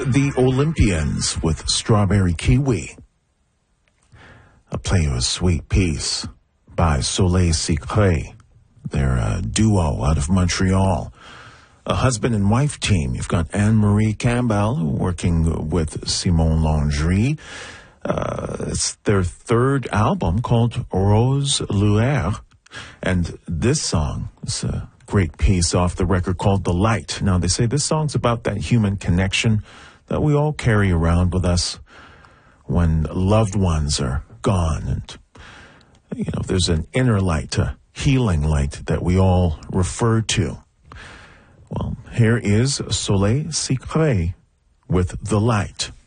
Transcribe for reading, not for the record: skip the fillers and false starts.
The Olympians with Strawberry Kiwi. A play of a sweet piece by Soleil Secret. They're a duo out of Montreal. A husband and wife team. You've got Anne-Marie Campbell working with Simon Landry. It's their third album called Rose Lueur. And this song is a great piece off the record called The Light. Now, they say this song's about that human connection that we all carry around with us when loved ones are gone. And, there's an inner light, a healing light that we all refer to. Well, here is Soleil Secret with The Light.